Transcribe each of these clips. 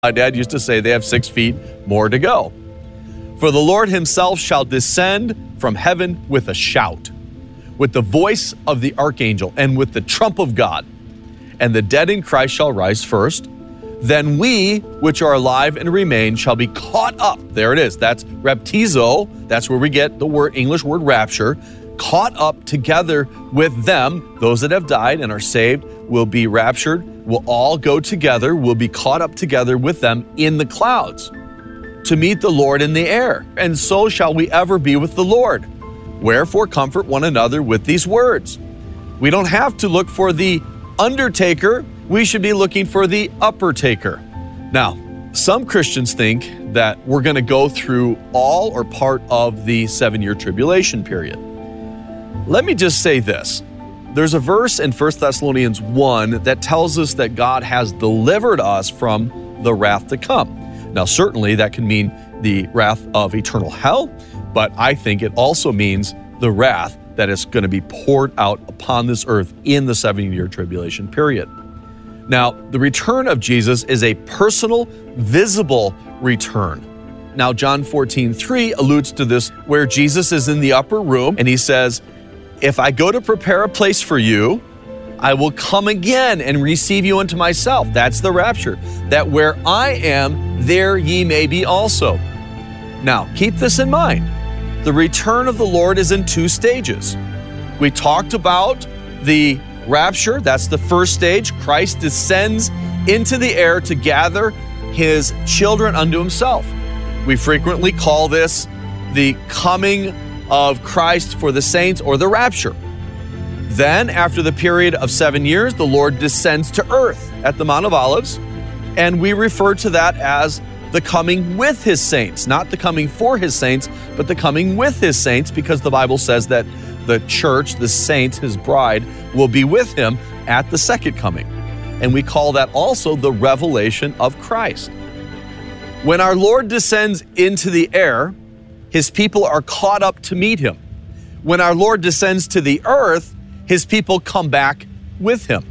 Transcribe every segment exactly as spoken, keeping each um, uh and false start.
My dad used to say they have six feet more to go. For the Lord himself shall descend from heaven with a shout, with the voice of the archangel, and with the trump of God. And the dead in Christ shall rise first. Then we, which are alive and remain, shall be caught up. There it is. That's raptizo. That's where we get the word English word rapture. Caught up together with them. Those that have died and are saved will be raptured. We'll all go together. We'll be caught up together with them in the clouds to meet the Lord in the air. And so shall we ever be with the Lord. Wherefore comfort one another with these words. We don't have to look for the undertaker. We should be looking for the upper taker. Now, some Christians think that we're going to go through all or part of the seven-year tribulation period. Let me just say this. There's a verse in First Thessalonians one that tells us that God has delivered us from the wrath to come. Now, certainly that can mean the wrath of eternal hell, but I think it also means the wrath that is going to be poured out upon this earth in the seven-year tribulation period. Now, the return of Jesus is a personal, visible return. Now, John fourteen three alludes to this, where Jesus is in the upper room and he says, if I go to prepare a place for you, I will come again and receive you unto myself. That's the rapture. That where I am, there ye may be also. Now, keep this in mind. The return of the Lord is in two stages. We talked about the rapture. That's the first stage. Christ descends into the air to gather his children unto himself. We frequently call this the coming of Christ for the saints, or the rapture. Then, after the period of seven years, the Lord descends to earth at the Mount of Olives, and we refer to that as the coming with his saints, not the coming for his saints, but the coming with his saints, because the Bible says that the church, the saints, his bride, will be with him at the second coming. And we call that also the revelation of Christ. When our Lord descends into the air, his people are caught up to meet him. When our Lord descends to the earth, his people come back with him.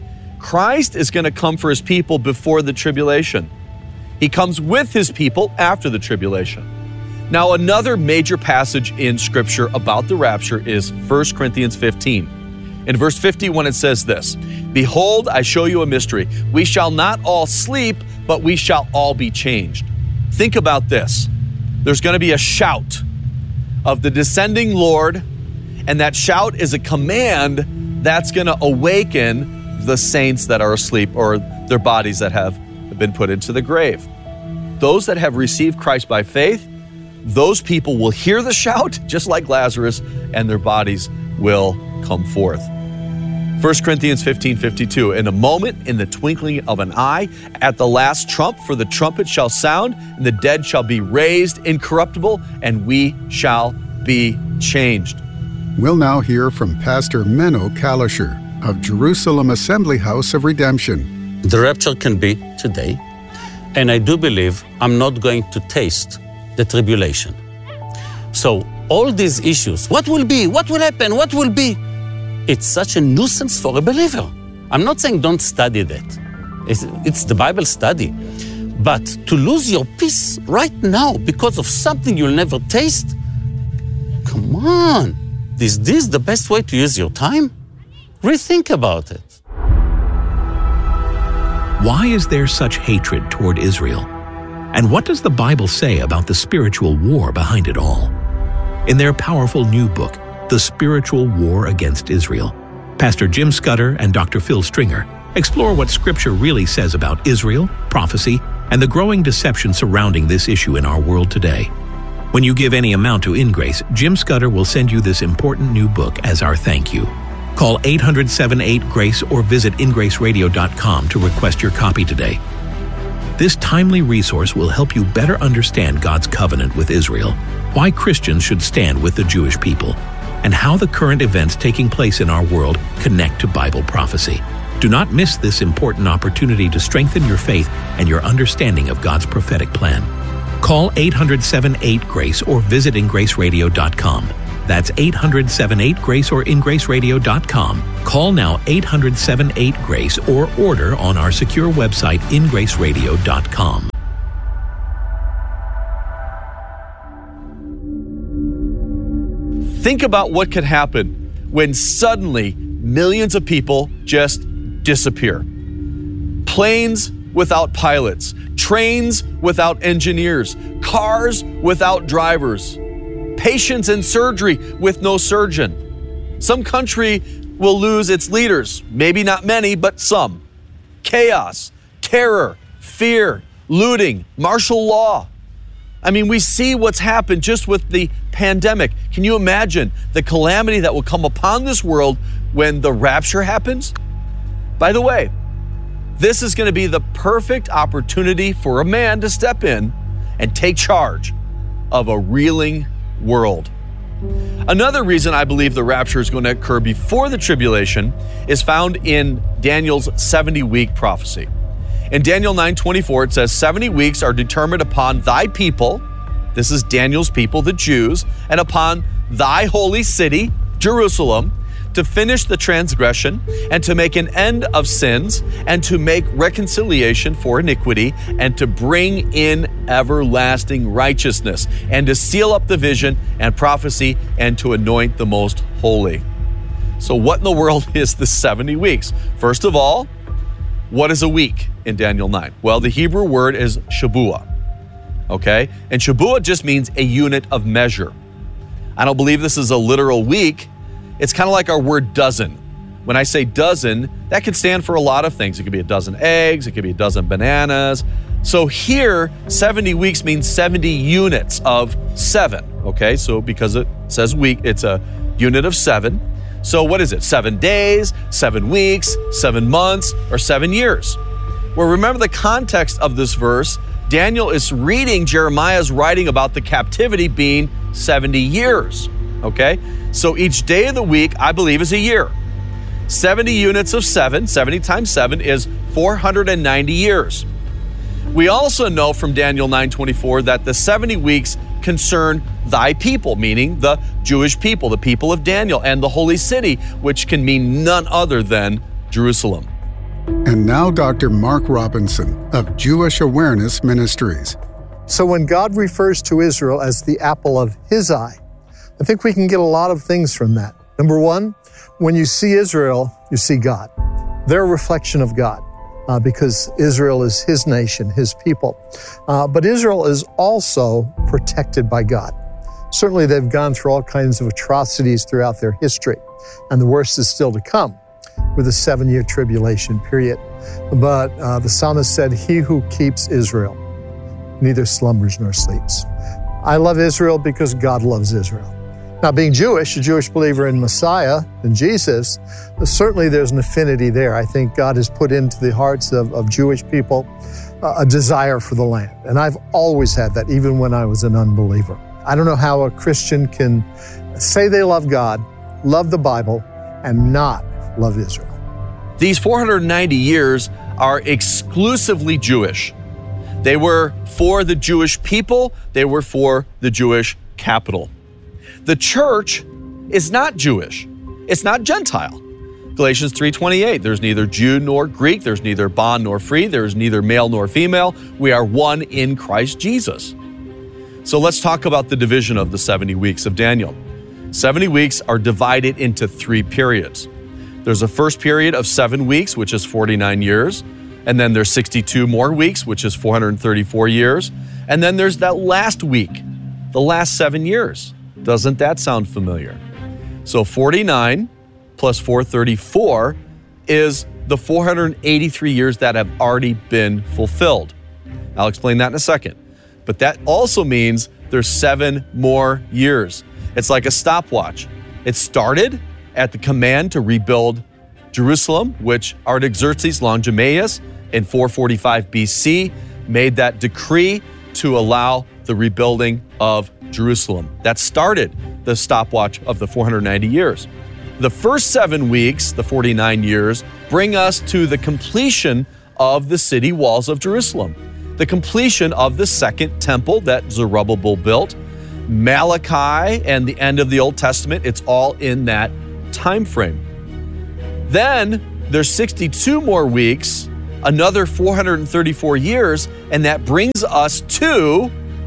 Christ is going to come for his people before the tribulation. He comes with his people after the tribulation. Now, another major passage in Scripture about the rapture is First Corinthians fifteen. In verse fifty-one, it says this, behold, I show you a mystery. We shall not all sleep, but we shall all be changed. Think about this. There's going to be a shout of the descending Lord, and that shout is a command that's going to awaken the saints that are asleep, or their bodies that have been put into the grave. Those that have received Christ by faith, those people will hear the shout, just like Lazarus, and their bodies will come forth. First Corinthians fifteen fifty-two, in a moment, in the twinkling of an eye, at the last trump, for the trumpet shall sound, and the dead shall be raised incorruptible, and we shall be changed. We'll now hear from Pastor Menno Kalischer of Jerusalem Assembly House of Redemption. The rapture can be today, and I do believe I'm not going to taste the tribulation. So all these issues, what will be, what will happen, what will be? It's such a nuisance for a believer. I'm not saying don't study that. It's, it's the Bible study. But to lose your peace right now because of something you'll never taste? Come on. Is this the best way to use your time? Rethink about it. Why is there such hatred toward Israel? And what does the Bible say about the spiritual war behind it all? In their powerful new book, The Spiritual War Against Israel, Pastor Jim Scudder and Doctor Phil Stringer explore what Scripture really says about Israel, prophecy, and the growing deception surrounding this issue in our world today. When you give any amount to InGrace, Jim Scudder will send you this important new book as our thank you. Call eight hundred, seven eight, GRACE or visit in grace radio dot com to request your copy today. This timely resource will help you better understand God's covenant with Israel, why Christians should stand with the Jewish people, and how the current events taking place in our world connect to Bible prophecy. Do not miss this important opportunity to strengthen your faith and your understanding of God's prophetic plan. Call eight hundred, seven eight, GRACE or visit in grace radio dot com. That's eight hundred, seven eight, GRACE or in grace radio dot com. Call now eight hundred, seven eight, GRACE or order on our secure website in grace radio dot com. Think about what could happen when suddenly millions of people just disappear. Planes without pilots, trains without engineers, cars without drivers, patients in surgery with no surgeon. Some country will lose its leaders, maybe not many, but some. Chaos, terror, fear, looting, martial law. I mean, we see what's happened just with the pandemic. Can you imagine the calamity that will come upon this world when the rapture happens? By the way, this is going to be the perfect opportunity for a man to step in and take charge of a reeling world. Another reason I believe the rapture is going to occur before the tribulation is found in Daniel's seventy-week prophecy. In Daniel nine twenty-four, it says, seventy weeks are determined upon thy people, this is Daniel's people, the Jews, and upon thy holy city, Jerusalem, to finish the transgression and to make an end of sins and to make reconciliation for iniquity and to bring in everlasting righteousness and to seal up the vision and prophecy and to anoint the most holy. So what in the world is the seventy weeks? First of all, what is a week in Daniel nine? Well, the Hebrew word is Shabuah, okay? And Shabuah just means a unit of measure. I don't believe this is a literal week. It's kind of like our word dozen. When I say dozen, that could stand for a lot of things. It could be a dozen eggs, it could be a dozen bananas. So here, seventy weeks means seventy units of seven, okay? So because it says week, it's a unit of seven. So what is it? Seven days, seven weeks, seven months, or seven years? Well, remember the context of this verse. Daniel is reading Jeremiah's writing about the captivity being seventy years, okay? So each day of the week, I believe, is a year. seventy units of seven, seventy times seven is four hundred ninety years. We also know from Daniel nine twenty-four that the seventy weeks concern thy people, meaning the Jewish people, the people of Daniel, and the holy city, which can mean none other than Jerusalem. And now Doctor Mark Robinson of Jewish Awareness Ministries. So when God refers to Israel as the apple of his eye, I think we can get a lot of things from that. Number one, when you see Israel, you see God. They're a reflection of God uh, because Israel is his nation, his people. Uh, but Israel is also protected by God. Certainly they've gone through all kinds of atrocities throughout their history, and the worst is still to come with a seven-year tribulation period. But uh, the psalmist said, he who keeps Israel neither slumbers nor sleeps. I love Israel because God loves Israel. Now, being Jewish, a Jewish believer in Messiah and Jesus, certainly there's an affinity there. I think God has put into the hearts of, of Jewish people uh, a desire for the land. And I've always had that, even when I was an unbeliever. I don't know how a Christian can say they love God, love the Bible, and not love Israel. These four hundred ninety years are exclusively Jewish. They were for the Jewish people. They were for the Jewish capital. The church is not Jewish. It's not Gentile. Galatians three twenty-eight, there's neither Jew nor Greek, there's neither bond nor free, there's neither male nor female. We are one in Christ Jesus. So let's talk about the division of the seventy weeks of Daniel. seventy weeks are divided into three periods. There's a first period of seven weeks, which is forty-nine years. And then there's sixty-two more weeks, which is four hundred thirty-four years. And then there's that last week, the last seven years. Doesn't that sound familiar? So forty-nine plus four hundred thirty-four is the four hundred eighty-three years that have already been fulfilled. I'll explain that in a second. But that also means there's seven more years. It's like a stopwatch. It started at the command to rebuild Jerusalem, which Artaxerxes Longimanus in four forty-five B C made that decree to allow the rebuilding of Jerusalem. That started the stopwatch of the four hundred ninety years. The first seven weeks, the forty-nine years, bring us to the completion of the city walls of Jerusalem, the completion of the second temple that Zerubbabel built. Malachi and the end of the Old Testament, it's all in that time frame. Then there's sixty-two more weeks, another four hundred thirty-four years, and that brings us to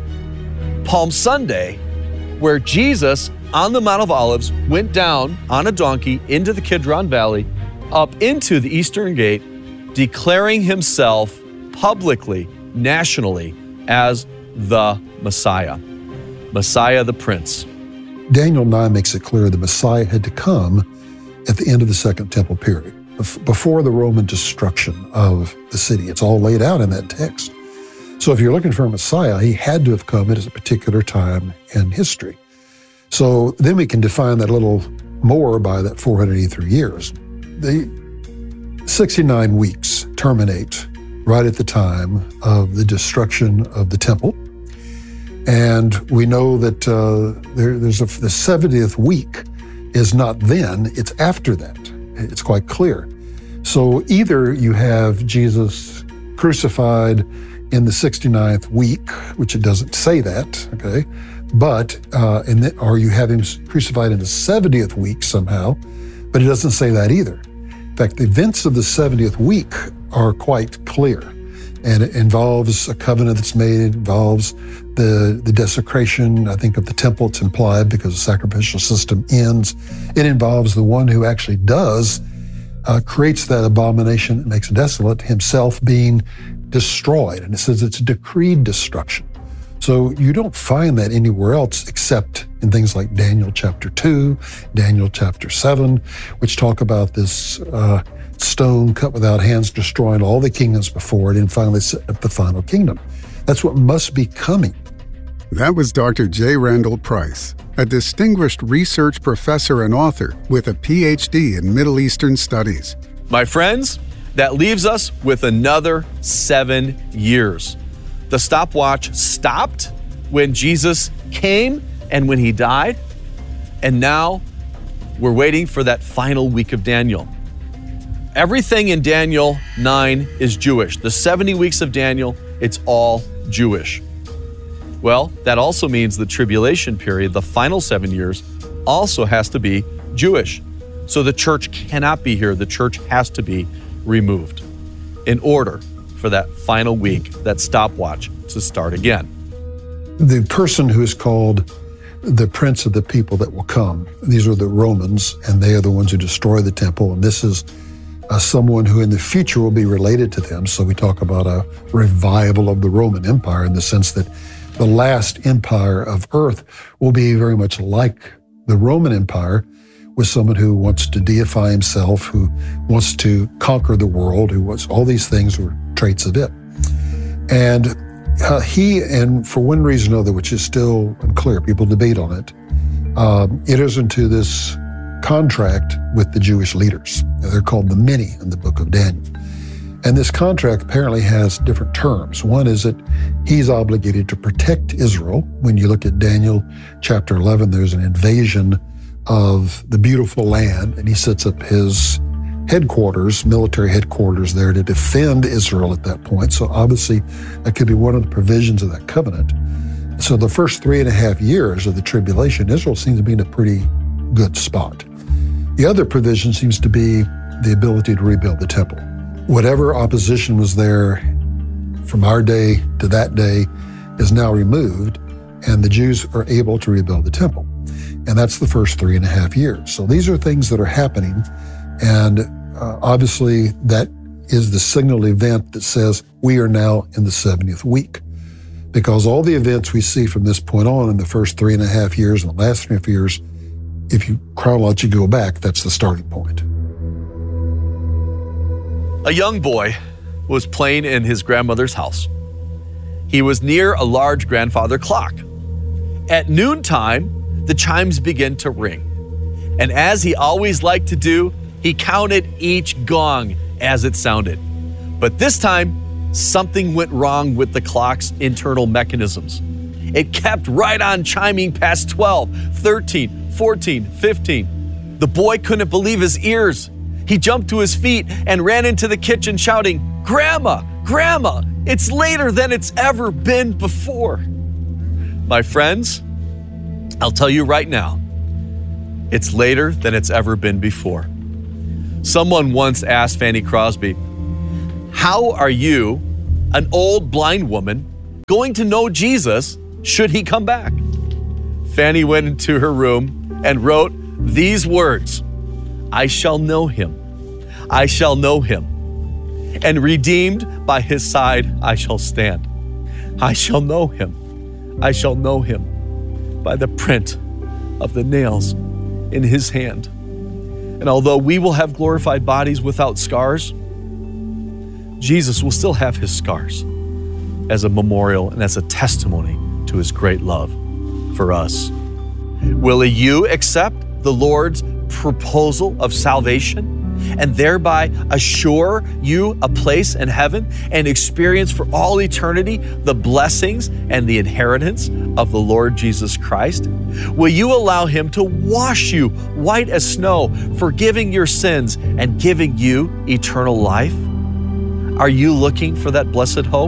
Palm Sunday, where Jesus on the Mount of Olives went down on a donkey into the Kidron Valley, up into the Eastern Gate, declaring himself publicly, nationally, as the Messiah. Messiah the Prince. Daniel nine makes it clear the Messiah had to come at the end of the Second Temple period, before the Roman destruction of the city. It's all laid out in that text. So if you're looking for a Messiah, he had to have come at a particular time in history. So then we can define that a little more by that four hundred eighty-three years. The sixty-nine weeks terminate right at the time of the destruction of the temple. And we know that uh, there, there's a, the seventieth week is not then, it's after that. It's quite clear. So either you have Jesus crucified in the sixty-ninth week, which it doesn't say that, okay, but, uh, in the, or you have him crucified in the seventieth week somehow, but it doesn't say that either. In fact, the events of the seventieth week are quite clear, and it involves a covenant that's made, it involves the, the desecration, I think, of the temple. It's implied because the sacrificial system ends. It involves the one who actually does, uh, creates that abomination that makes it desolate, himself being destroyed. And it says it's decreed destruction. So you don't find that anywhere else except in things like Daniel chapter two, Daniel chapter seven, which talk about this uh, stone cut without hands destroying all the kingdoms before it and finally set up the final kingdom. That's what must be coming. That was Doctor J. Randall Price, a distinguished research professor and author with a P H D in Middle Eastern Studies. My friends, that leaves us with another seven years. The stopwatch stopped when Jesus came and when he died, and now we're waiting for that final week of Daniel. Everything in Daniel nine is Jewish. The seventy weeks of Daniel, it's all Jewish. Well, that also means the tribulation period, the final seven years, also has to be Jewish. So the church cannot be here. The church has to be removed in order for that final week, that stopwatch, to start again. The person who is called the Prince of the people that will come, these are the Romans, and they are the ones who destroy the temple, and this is uh, someone who in the future will be related to them. So we talk about a revival of the Roman Empire in the sense that the last empire of earth will be very much like the Roman Empire, with someone who wants to deify himself, who wants to conquer the world, who wants all these things were traits of it. And uh, he, and for one reason or another, which is still unclear, people debate on it, um, enters into this contract with the Jewish leaders. They're called the Many in the book of Daniel. And this contract apparently has different terms. One is that he's obligated to protect Israel. When you look at Daniel chapter eleven, there's an invasion of the beautiful land, and he sets up his headquarters, military headquarters there to defend Israel at that point. So obviously that could be one of the provisions of that covenant. So the first three and a half years of the tribulation, Israel seems to be in a pretty good spot. The other provision seems to be the ability to rebuild the temple. Whatever opposition was there from our day to that day is now removed, and the Jews are able to rebuild the temple. And that's the first three and a half years. So these are things that are happening. And uh, obviously that is the signal event that says we are now in the seventieth week. Because all the events we see from this point on in the first three and a half years and the last three and a half years, if you chronologically go back, that's the starting point. A young boy was playing in his grandmother's house. He was near a large grandfather clock. At noontime, the chimes began to ring. And as he always liked to do, he counted each gong as it sounded. But this time, something went wrong with the clock's internal mechanisms. It kept right on chiming past twelve, thirteen, fourteen, fifteen. The boy couldn't believe his ears. He jumped to his feet and ran into the kitchen shouting, "Grandma, Grandma, it's later than it's ever been before." My friends, I'll tell you right now, it's later than it's ever been before. Someone once asked Fanny Crosby, how are you, an old blind woman, going to know Jesus should he come back? Fanny went into her room and wrote these words, I shall know him. I shall know him. And redeemed by his side I shall stand. I shall know him. I shall know him by the print of the nails in his hand. And although we will have glorified bodies without scars, Jesus will still have his scars as a memorial and as a testimony to his great love for us. Will you accept the Lord's proposal of salvation and thereby assure you a place in heaven and experience for all eternity the blessings and the inheritance of the Lord Jesus Christ? Will you allow him to wash you white as snow, forgiving your sins and giving you eternal life? Are you looking for that blessed hope?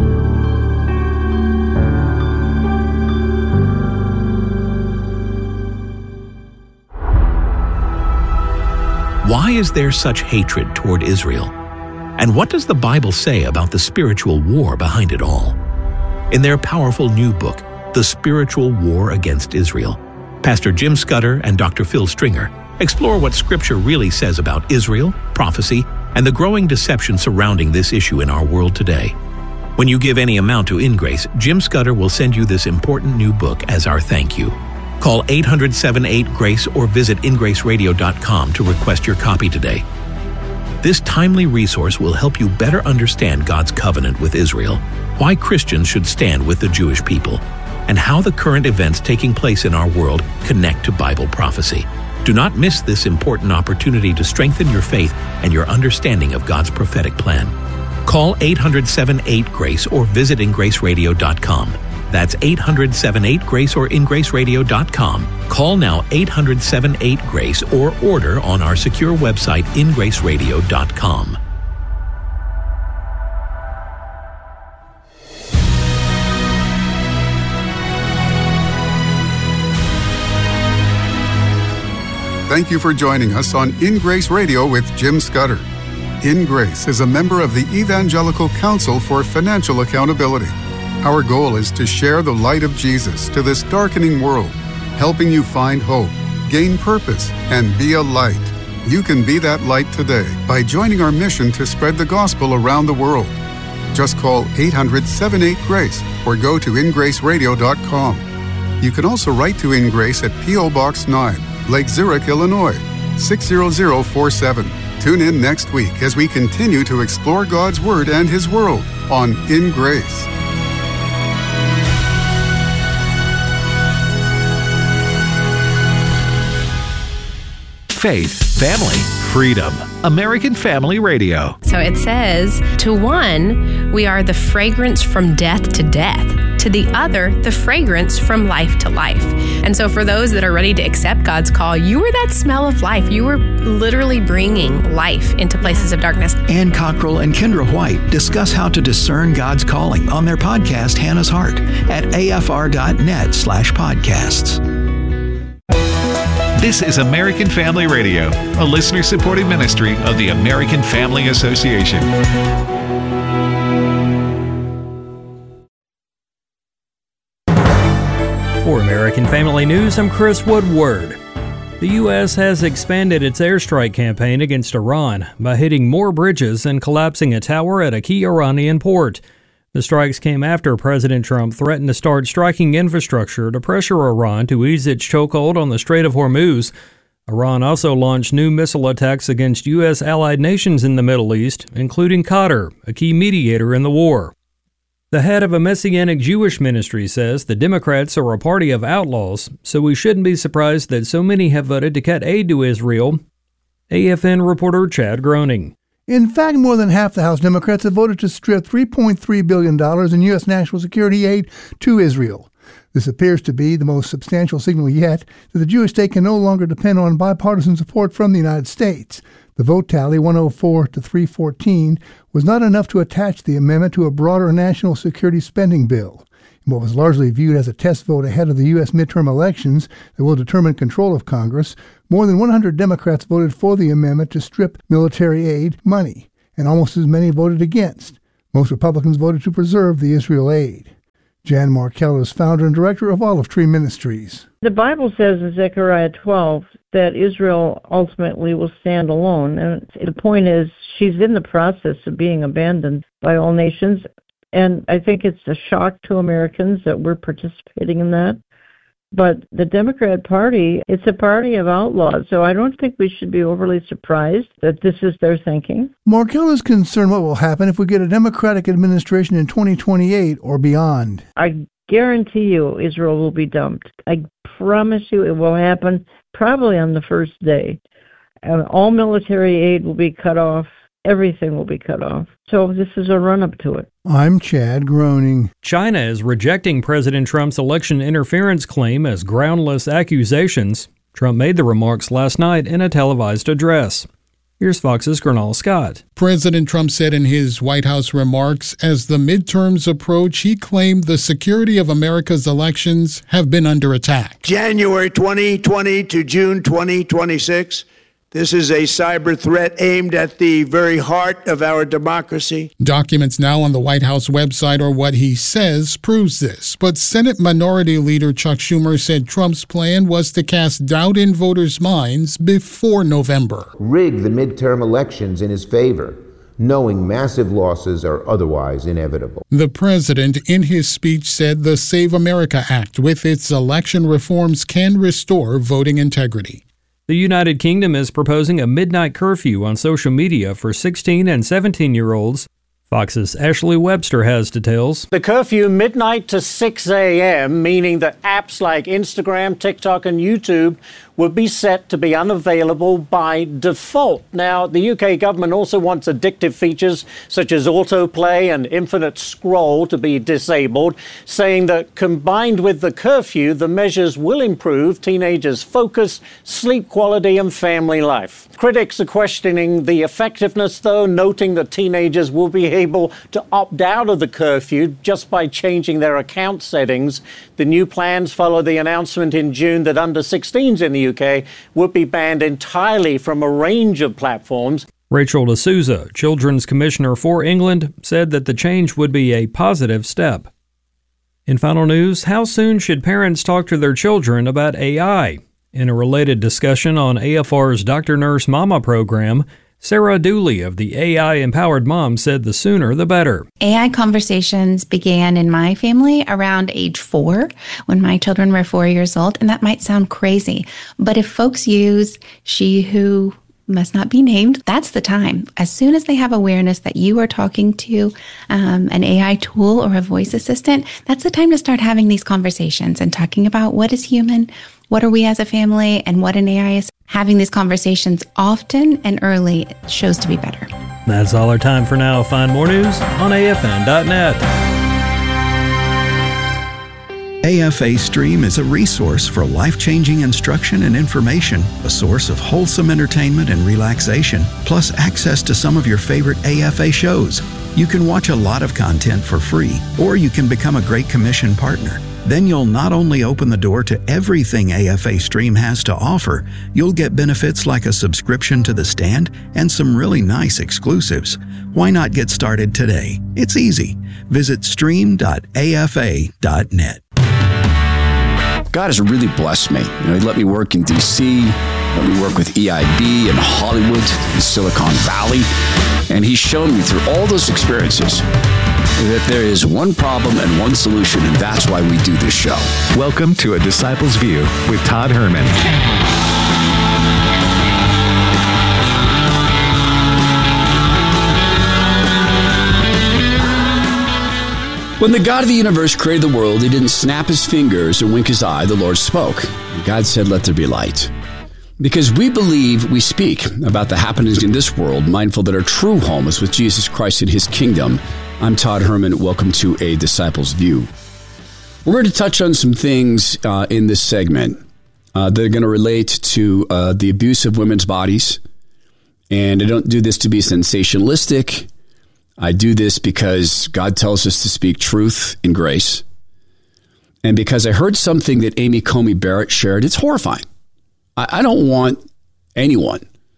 Why is there such hatred toward Israel? And what does the Bible say about the spiritual war behind it all? In their powerful new book, The Spiritual War Against Israel, Pastor Jim Scudder and Doctor Phil Stringer explore what Scripture really says about Israel, prophecy, and the growing deception surrounding this issue in our world today. When you give any amount to InGrace, Jim Scudder will send you this important new book as our thank you. Call eight hundred, seven eight, GRACE or visit in grace radio dot com to request your copy today. This timely resource will help you better understand God's covenant with Israel, why Christians should stand with the Jewish people, and how the current events taking place in our world connect to Bible prophecy. Do not miss this important opportunity to strengthen your faith and your understanding of God's prophetic plan. Call eight hundred, seven eight, GRACE or visit in grace radio dot com. That's eight hundred, seven eight, GRACE or in grace radio dot com. Call now eight hundred, seven eight, GRACE or order on our secure website in grace radio dot com. Thank you for joining us on In Grace Radio with Jim Scudder. In Grace is a member of the Evangelical Council for Financial Accountability. Our goal is to share the light of Jesus to this darkening world, helping you find hope, gain purpose, and be a light. You can be that light today by joining our mission to spread the gospel around the world. Just call eight hundred, seven eight, GRACE or go to in grace radio dot com. You can also write to In Grace at P O Box nine, Lake Zurich, Illinois, six zero zero four seven. Tune in next week as we continue to explore God's Word and His world on In Grace. Faith, family, freedom. American Family Radio. So it says, to one, we are the fragrance from death to death. To the other, the fragrance from life to life. And so for those that are ready to accept God's call, you were that smell of life. You were literally bringing life into places of darkness. Ann Cockrell and Kendra White discuss how to discern God's calling on their podcast, Hannah's Heart, at afr.net slash podcasts. This is American Family Radio, a listener-supported ministry of the American Family Association. For American Family News, I'm Chris Woodward. The U S has expanded its airstrike campaign against Iran by hitting more bridges and collapsing a tower at a key Iranian port. The strikes came after President Trump threatened to start striking infrastructure to pressure Iran to ease its chokehold on the Strait of Hormuz. Iran also launched new missile attacks against U S allied nations in the Middle East, including Qatar, a key mediator in the war. The head of a Messianic Jewish ministry says the Democrats are a party of outlaws, so we shouldn't be surprised that so many have voted to cut aid to Israel. A F N reporter Chad Groening. In fact, more than half the House Democrats have voted to strip three point three billion dollars in U S national security aid to Israel. This appears to be the most substantial signal yet that the Jewish state can no longer depend on bipartisan support from the United States. The vote tally, one oh four to three fourteen, was not enough to attach the amendment to a broader national security spending bill. In what was largely viewed as a test vote ahead of the U S midterm elections that will determine control of Congress, more than one hundred Democrats voted for the amendment to strip military aid money, and almost as many voted against. Most Republicans voted to preserve the Israel aid. Jan Markell is founder and director of Olive Tree Ministries. The Bible says in Zechariah twelve that Israel ultimately will stand alone. And the point is, she's in the process of being abandoned by all nations. And I think it's a shock to Americans that we're participating in that. But the Democrat Party, it's a party of outlaws, so I don't think we should be overly surprised that this is their thinking. Markell is concerned what will happen if we get a Democratic administration in twenty twenty-eight or beyond. I guarantee you Israel will be dumped. I promise you it will happen probably on the first day. And all military aid will be cut off. Everything will be cut off. So this is a run-up to it. I'm Chad Groening. China is rejecting President Trump's election interference claim as groundless accusations. Trump made the remarks last night in a televised address. Here's Fox's Gernal Scott. President Trump said in his White House remarks, as the midterms approach, he claimed the security of America's elections have been under attack. January twenty twenty to June twenty twenty-six. This is a cyber threat aimed at the very heart of our democracy. Documents now on the White House website or what he says proves this. But Senate Minority Leader Chuck Schumer said Trump's plan was to cast doubt in voters' minds before November. Rig the midterm elections in his favor, knowing massive losses are otherwise inevitable. The president, in his speech, said the Save America Act, with its election reforms, can restore voting integrity. The United Kingdom is proposing a midnight curfew on social media for sixteen and seventeen-year-olds. Fox's Ashley Webster has details. The curfew midnight to six a.m., meaning that apps like Instagram, TikTok and YouTube would be set to be unavailable by default. Now, the U K government also wants addictive features such as autoplay and infinite scroll to be disabled, saying that combined with the curfew, the measures will improve teenagers' focus, sleep quality and family life. Critics are questioning the effectiveness, though, noting that teenagers will be able to opt out of the curfew just by changing their account settings. The new plans follow the announcement in June that under sixteens in the U K would be banned entirely from a range of platforms. Rachel D'Souza, Children's Commissioner for England, said that the change would be a positive step. In final news, how soon should parents talk to their children about A I? In a related discussion on A F R's Doctor Nurse Mama program, Sarah Dooley of the A I-Empowered Mom said the sooner the better. A I conversations began in my family around age four, when my children were four years old, and that might sound crazy. But if folks use she who must not be named, that's the time. As soon as they have awareness that you are talking to um, an A I tool or a voice assistant, that's the time to start having these conversations and talking about what is human, what are we as a family, and what an A I is. Having these conversations often and early shows to be better. That's all our time for now. Find more news on A F N dot net. A F A Stream is a resource for life-changing instruction and information, a source of wholesome entertainment and relaxation, plus access to some of your favorite A F A shows. You can watch a lot of content for free, or you can become a Great Commission partner. Then you'll not only open the door to everything A F A Stream has to offer, you'll get benefits like a subscription to The Stand and some really nice exclusives. Why not get started today? It's easy. Visit stream dot A F A dot net. God has really blessed me. You know, he let me work in D C, let me work with E I B in Hollywood, in Silicon Valley, and he's shown me through all those experiences that there is one problem and one solution, and that's why we do this show. Welcome to A Disciple's View with Todd Herman. When the God of the universe created the world, he didn't snap his fingers and wink his eye. The Lord spoke. God said, let there be light. Because we believe we speak about the happenings in this world, mindful that our true home is with Jesus Christ in his kingdom. I'm Todd Herman. Welcome to A Disciple's View. We're going to touch on some things uh, in this segment uh, that are going to relate to uh, the abuse of women's bodies. And I don't do this to be sensationalistic. I do this because God tells us to speak truth in grace. and because I heard something that Amy Coney Barrett shared, it's horrifying. I, I don't want anyone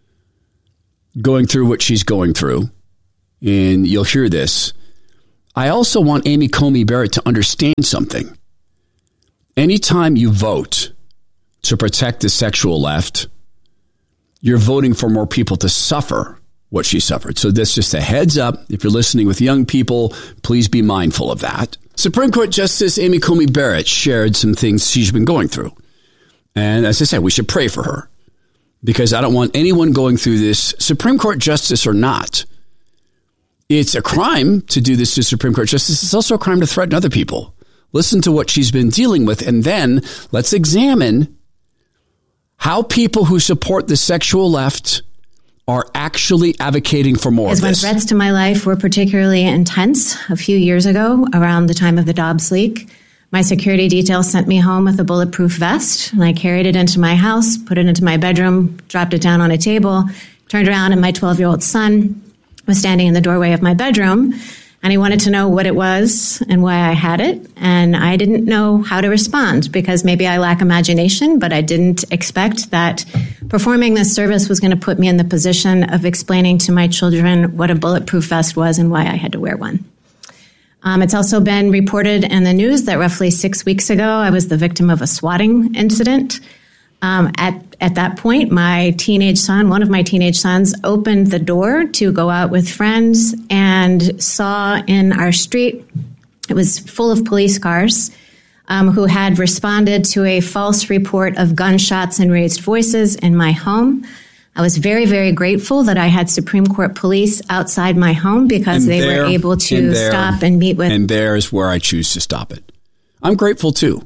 going through what she's going through, and you'll hear this. I also want Amy Coney Barrett to understand something. Anytime you vote to protect the sexual left, you're voting for more people to suffer what she suffered. So this is just a heads up. If you're listening with young people, please be mindful of that. Supreme Court Justice Amy Coney Barrett shared some things she's been going through. And as I said, we should pray for her because I don't want anyone going through this, Supreme Court Justice or not. It's a crime to do this to Supreme Court Justice. It's also a crime to threaten other people. Listen to what she's been dealing with, and then let's examine how people who support the sexual left are actually advocating for more Because of when this. threats to my life were particularly intense a few years ago, around the time of the Dobbs leak, my security detail sent me home with a bulletproof vest, and I carried it into my house, put it into my bedroom, dropped it down on a table, turned around, and my twelve-year-old son was standing in the doorway of my bedroom, and he wanted to know what it was and why I had it, and I didn't know how to respond because maybe I lack imagination, but I didn't expect that performing this service was going to put me in the position of explaining to my children what a bulletproof vest was and why I had to wear one. Um, it's also been reported in the news that roughly six weeks ago, I was the victim of a swatting incident. Um, at, at that point, my teenage son, one of my teenage sons, opened the door to go out with friends and saw in our street, it was full of police cars, um, who had responded to a false report of gunshots and raised voices in my home. I was very, very grateful that I had Supreme Court police outside my home because And they there- were able to and there- stop and meet with. And there's where I choose to stop it. I'm grateful too.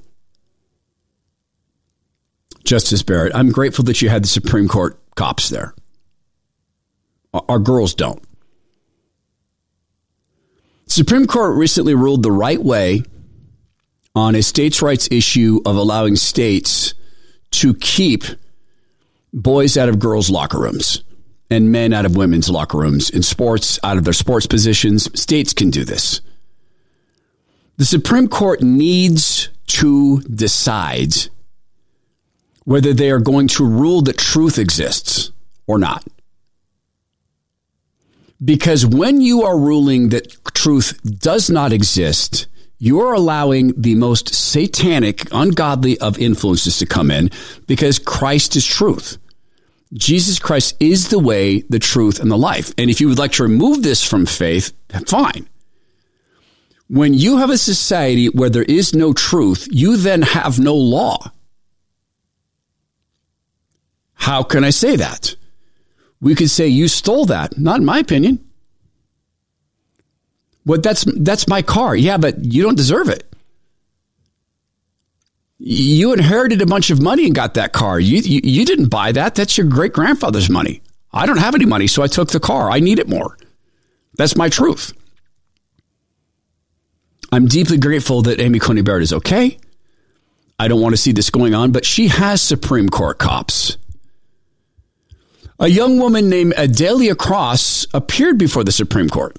Justice Barrett, I'm grateful that you had the Supreme Court cops there. Our, our girls don't. Supreme Court recently ruled the right way on a states' rights issue of allowing states to keep boys out of girls' locker rooms and men out of women's locker rooms in sports, out of their sports positions. States can do this. The Supreme Court needs to decide whether they are going to rule that truth exists or not. Because when you are ruling that truth does not exist, you are allowing the most satanic, ungodly of influences to come in because Christ is truth. Jesus Christ is the way, the truth, and the life. And if you would like to remove this from faith, fine. When you have a society where there is no truth, you then have no law. How can I say that? We could say you stole that. Not in my opinion. But that's that's my car. Yeah, but you don't deserve it. You inherited a bunch of money and got that car. You you, you didn't buy that. That's your great grandfather's money. I don't have any money, so I took the car. I need it more. That's my truth. I'm deeply grateful that Amy Coney Barrett is okay. I don't want to see this going on, but she has Supreme Court cops. A young woman named Adelia Cross appeared before the Supreme Court.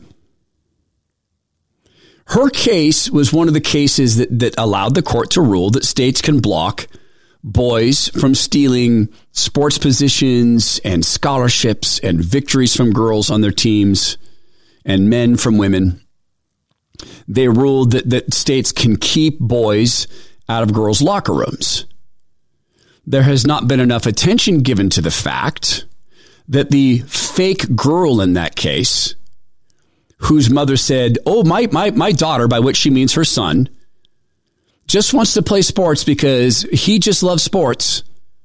Her case was one of the cases that, that allowed the court to rule that states can block boys from stealing sports positions and scholarships and victories from girls on their teams and men from women. They ruled that, that states can keep boys out of girls' locker rooms. There has not been enough attention given to the fact that the fake girl in that case, whose mother said, oh, my, my, my daughter, by which she means her son, just wants to play sports because he just loves sports.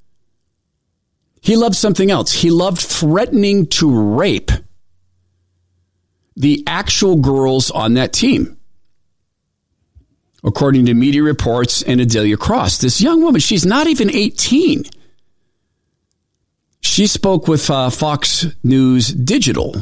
He loved something else. He loved threatening to rape the actual girls on that team. According to media reports and Adelia Cross, this young woman, she's not even eighteen. She spoke with uh, Fox News Digital.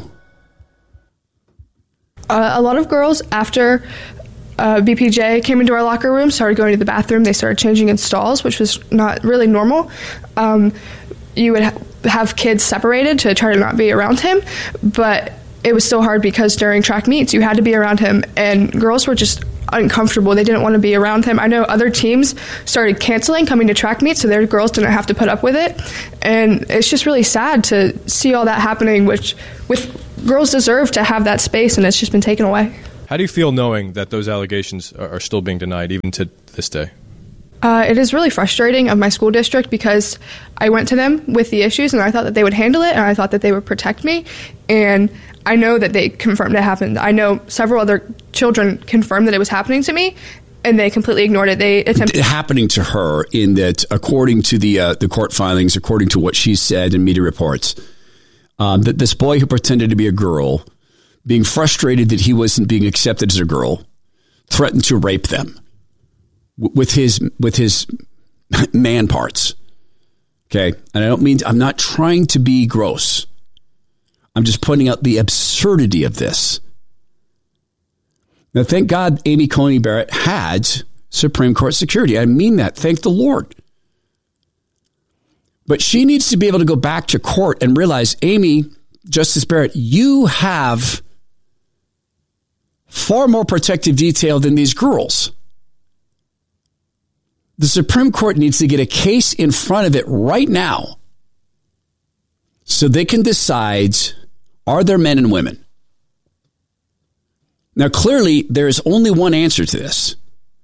Uh, a lot of girls, after uh, B P J came into our locker room, started going to the bathroom. They started changing in stalls, which was not really normal. Um, you would ha- have kids separated to try to not be around him, but it was still hard because during track meets, you had to be around him, and girls were just uncomfortable. They didn't want to be around him. I know other teams started canceling coming to track meets so their girls didn't have to put up with it. And it's just really sad to see all that happening, which with girls deserve to have that space, and it's just been taken away. How do you feel knowing that those allegations are still being denied even to this day? Uh, it is really frustrating of my school district because I went to them with the issues and I thought that they would handle it and I thought that they would protect me. And I know that they confirmed it happened. I know several other children confirmed that it was happening to me and they completely ignored it. They attempted happening to her in that, according to the uh, the court filings, according to what she said in media reports, um, that this boy who pretended to be a girl, being frustrated that he wasn't being accepted as a girl, threatened to rape them with his with his man parts. Okay. And I don't mean, I'm not trying to be gross. I'm just pointing out the absurdity of this. Now, thank God Amy Coney Barrett had Supreme Court security. I mean that. Thank the Lord. But she needs to be able to go back to court and realize, Amy, Justice Barrett, you have far more protective detail than these girls. The Supreme Court needs to get a case in front of it right now so they can decide, are there men and women? Now, clearly, there is only one answer to this.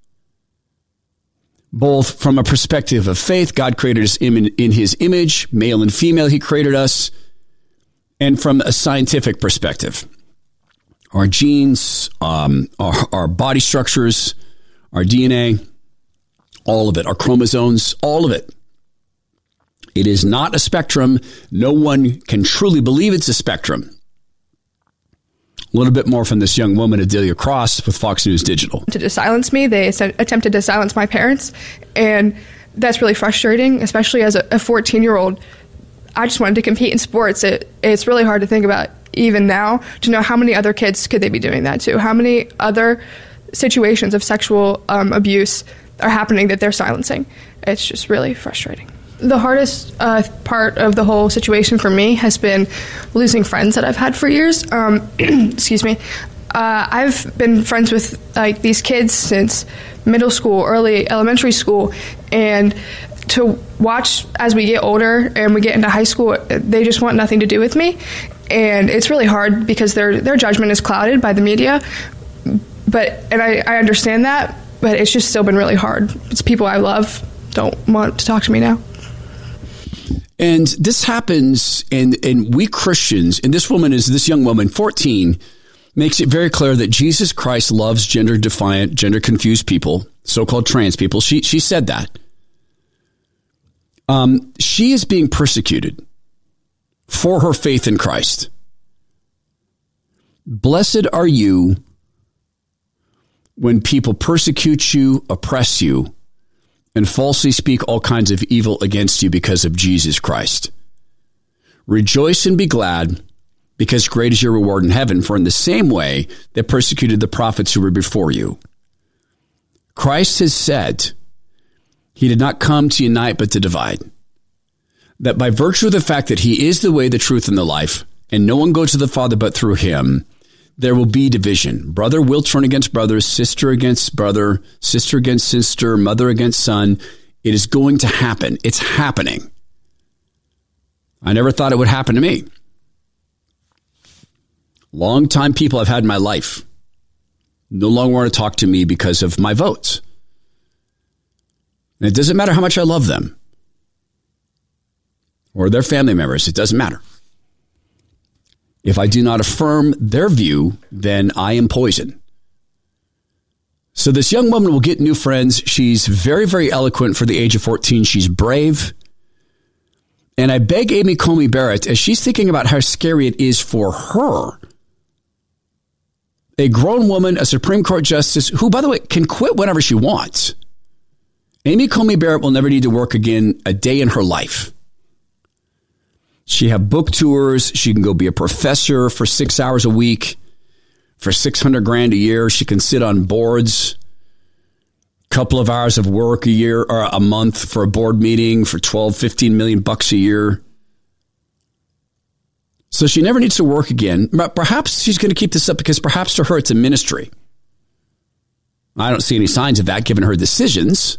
Both from a perspective of faith, God created us in, in his image, male and female, he created us, and from a scientific perspective. Our genes, um, our, our body structures, our D N A, all of it, our chromosomes, all of it. It is not a spectrum. No one can truly believe it's a spectrum. A little bit more from this young woman, Adelia Cross, with Fox News Digital. To silence me, they attempted to silence my parents, and that's really frustrating, especially as a fourteen-year-old. I just wanted to compete in sports. It, it's really hard to think about even now, to know how many other kids could they be doing that to? How many other situations of sexual um, abuse are happening that they're silencing? It's just really frustrating. The hardest uh, part of the whole situation for me has been losing friends that I've had for years. Um, excuse me. Uh, I've been friends with like these kids since middle school, early elementary school, and to watch as we get older and we get into high school, they just want nothing to do with me. And it's really hard because their their judgment is clouded by the media. But and I, I understand that, but it's just still been really hard. It's people I love don't want to talk to me now. And this happens, and, and we Christians, and this woman is, this young woman, fourteen, makes it very clear that Jesus Christ loves gender-defiant, gender-confused people, so-called trans people. She she said that. Um, she is being persecuted for her faith in Christ. Blessed are you when people persecute you, oppress you, and falsely speak all kinds of evil against you because of Jesus Christ. Rejoice and be glad, because great is your reward in heaven, for in the same way they persecuted the prophets who were before you. Christ has said he did not come to unite but to divide. That by virtue of the fact that he is the way, the truth, and the life, and no one goes to the Father but through him, there will be division. Brother will turn against brother, sister against brother, sister against sister, mother against son. It is going to happen. It's happening. I never thought it would happen to me. Long-time people I've had in my life no longer want to talk to me because of my votes. And it doesn't matter how much I love them or their family members. It doesn't matter. If I do not affirm their view, then I am poison. So this young woman will get new friends. She's very, very eloquent for the age of fourteen. She's brave. And I beg Amy Coney Barrett, as she's thinking about how scary it is for her, a grown woman, a Supreme Court justice, who, by the way, can quit whenever she wants. Amy Coney Barrett will never need to work again a day in her life. She have book tours. She can go be a professor for six hours a week for six hundred grand a year. She can sit on boards, couple of hours of work a year or a month for a board meeting for twelve, fifteen million bucks a year. So she never needs to work again. But perhaps she's going to keep this up because perhaps to her it's a ministry. I don't see any signs of that given her decisions.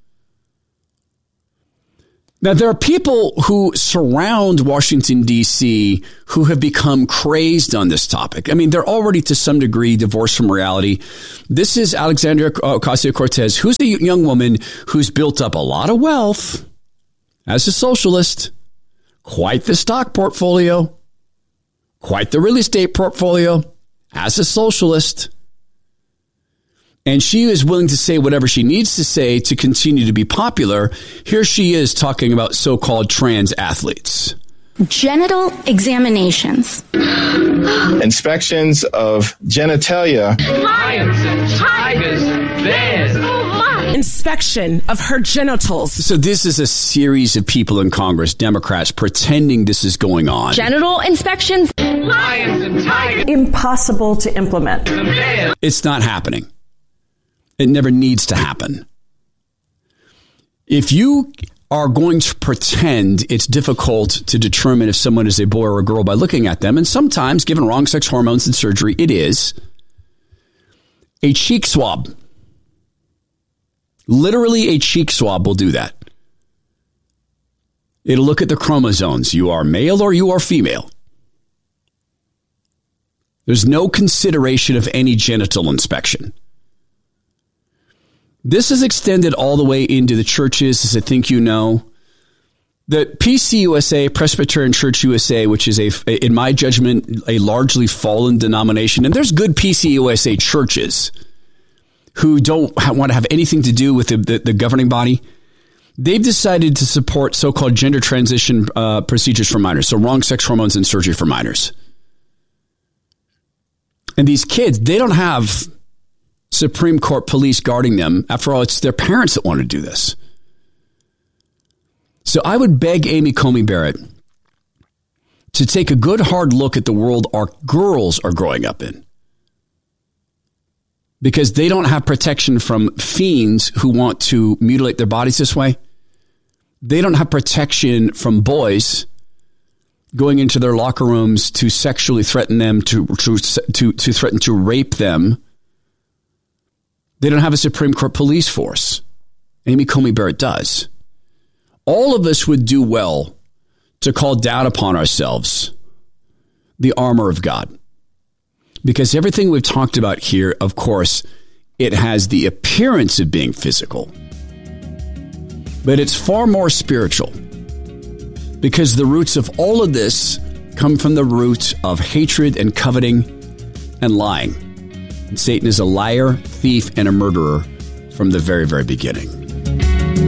Now, there are people who surround Washington, D C who have become crazed on this topic. I mean, they're already to some degree divorced from reality. This is Alexandria Ocasio-Cortez, who's a young woman who's built up a lot of wealth as a socialist, quite the stock portfolio, quite the real estate portfolio as a socialist. And she is willing to say whatever she needs to say to continue to be popular. Here she is talking about so-called trans athletes. Genital examinations. Inspections of genitalia. Lions and tigers, bears. Inspection of her genitals. So this is a series of people in Congress, Democrats, pretending this is going on. Genital inspections. Lions and tigers. Impossible to implement. It's not happening. It never needs to happen. If you are going to pretend it's difficult to determine if someone is a boy or a girl by looking at them, and sometimes, given wrong sex hormones and surgery, it is, a cheek swab. Literally a cheek swab will do that. It'll look at the chromosomes. You are male or you are female. There's no consideration of any genital inspection. This is extended all the way into the churches, as I think you know. The P C U S A, Presbyterian Church U S A, which is, a, in my judgment, a largely fallen denomination. And there's good P C U S A churches who don't want to have anything to do with the, the, the governing body. They've decided to support so-called gender transition uh, procedures for minors, so wrong sex hormones and surgery for minors. And these kids, they don't have Supreme Court police guarding them. After all, it's their parents that want to do this. So I would beg Amy Coney Barrett to take a good hard look at the world our girls are growing up in. Because they don't have protection from fiends who want to mutilate their bodies this way. They don't have protection from boys going into their locker rooms to sexually threaten them, to to to, to threaten to rape them. They don't have a Supreme Court police force. Amy Coney Barrett does. All of us would do well to call down upon ourselves the armor of God. Because everything we've talked about here, of course, it has the appearance of being physical. But it's far more spiritual. Because the roots of all of this come from the root of hatred and coveting and lying. And Satan is a liar, thief, and a murderer from the very, very beginning.